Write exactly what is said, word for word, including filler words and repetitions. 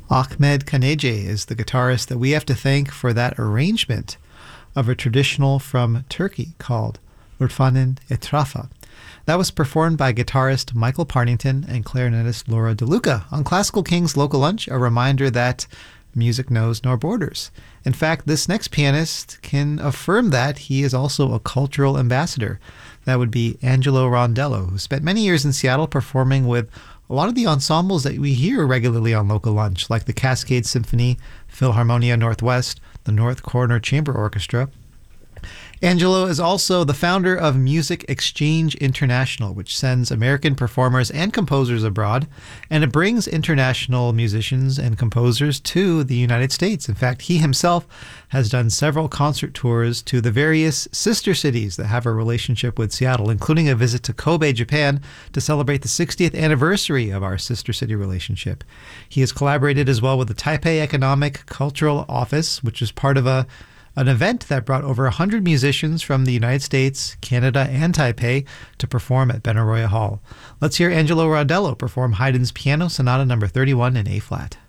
Ahmed Kaneje is the guitarist that we have to thank for that arrangement of a traditional from Turkey called Urfanin Etrafa. That was performed by guitarist Michael Partington and clarinetist Laura DeLuca on Classical Kings Local Lunch, a reminder that music knows no borders. In fact, this next pianist can affirm that he is also a cultural ambassador. That would be Angelo Rondello, who spent many years in Seattle performing with a lot of the ensembles that we hear regularly on Local Lunch, like the Cascade Symphony, Philharmonia Northwest, the North Corner Chamber Orchestra. Angelo is also the founder of Music Exchange International, which sends American performers and composers abroad, and it brings international musicians and composers to the United States. In fact, he himself has done several concert tours to the various sister cities that have a relationship with Seattle, including a visit to Kobe, Japan, to celebrate the sixtieth anniversary of our sister city relationship. He has collaborated as well with the Taipei Economic Cultural Office, which is part of a an event that brought over one hundred musicians from the United States, Canada, and Taipei to perform at Benaroya Hall. Let's hear Angelo Rondello perform Haydn's Piano Sonata number thirty-one in A-flat.